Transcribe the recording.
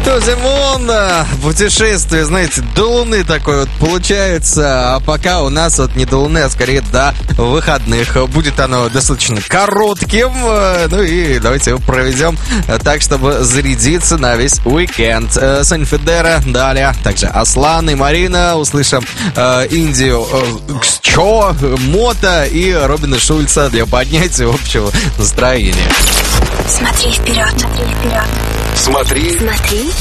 To the Moon. Путешествие, знаете, до Луны такое вот получается. А пока у нас вот не до Луны, а скорее до выходных. Будет оно достаточно коротким. Ну и давайте его проведем так, чтобы зарядиться на весь уикенд. Соня Федера, далее также Аслан и Марина. Услышим Индию Ксчо, Мото и Робина Шульца для поднятия общего настроения. Смотри вперед, смотри вперед. Смотри